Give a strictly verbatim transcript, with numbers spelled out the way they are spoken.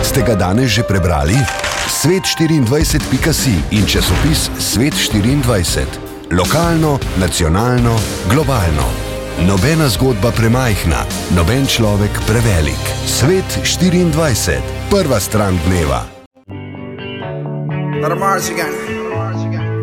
Ste ga danes že prebrali? svet štiriindvajset pika si in časopis Svet štiriindvajset. Lokalno, nacionalno, globalno. Nobena zgodba premajhna, noben človek prevelik. Svet štiriindvajset. Prva stran dneva. Let 'em march again.